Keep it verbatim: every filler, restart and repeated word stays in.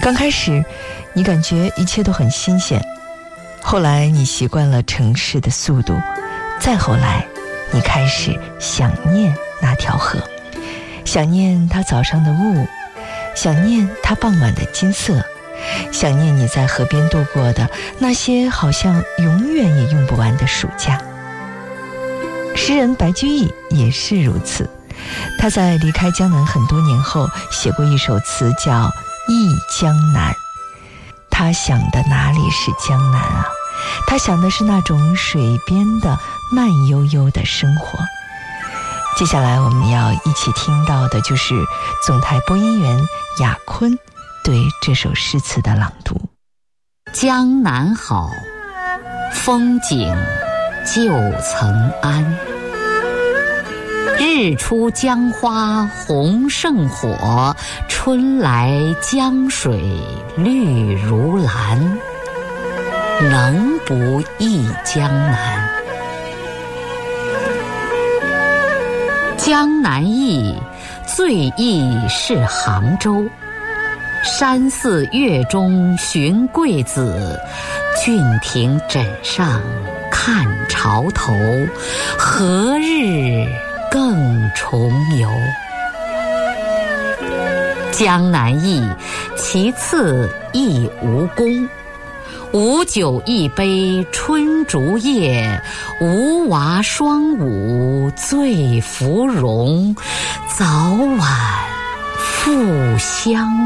刚开始你感觉一切都很新鲜，后来你习惯了城市的速度，再后来你开始想念那条河，想念它早上的雾，想念它傍晚的金色，想念你在河边度过的那些好像永远也用不完的暑假。诗人白居易也是如此，他在离开江南很多年后写过一首词叫《忆江南》。他想的哪里是江南啊？他想的是那种水边的慢悠悠的生活。接下来我们要一起听到的就是总台播音员雅坤对这首诗词的朗读。 江南好，风景旧曾谙。日出江花红胜火，春来江水绿如蓝。能不忆江南？江南忆，最忆是杭州。山寺月中寻桂子，郡亭枕上看潮头。何日更重游？江南忆，其次忆吴宫。无酒一杯春竹叶，无娃双舞醉芙蓉。早晚复相